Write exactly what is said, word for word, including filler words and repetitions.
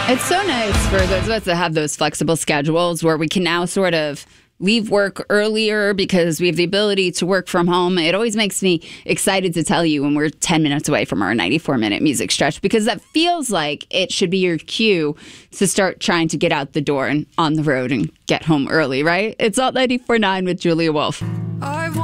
It's so nice for those of us that have those flexible schedules where we can now sort of leave work earlier because we have the ability to work from home. It always makes me excited to tell you when we're ten minutes away from our ninety-four minute music stretch, because that feels like it should be your cue to start trying to get out the door and on the road and get home early, right? It's Alt ninety-four point nine with Julia Wolf.